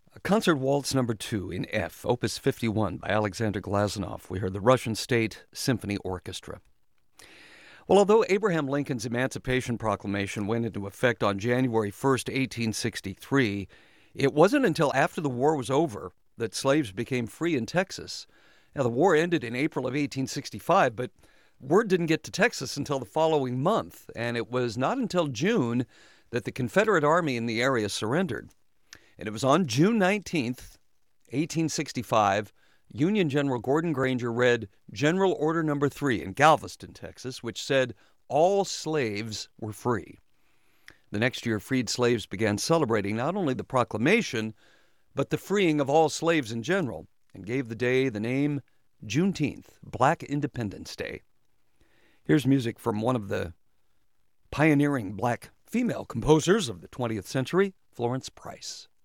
Concert Waltz Number 2 in F, Opus 51 by Alexander Glazunov. We heard the Russian State Symphony Orchestra. Well, although Abraham Lincoln's Emancipation Proclamation went into effect on January 1st, 1863, it wasn't until after the war was over that slaves became free in Texas. Now, the war ended in April of 1865, but word didn't get to Texas until the following month, and it was not until June that the Confederate Army in the area surrendered. And it was on June 19th, 1865, Union General Gordon Granger read General Order Number 3 in Galveston, Texas, which said all slaves were free. The next year, freed slaves began celebrating not only the proclamation, but the freeing of all slaves in general, and gave the day the name Juneteenth, Black Independence Day. Here's music from one of the pioneering black female composers of the 20th century, Florence Price.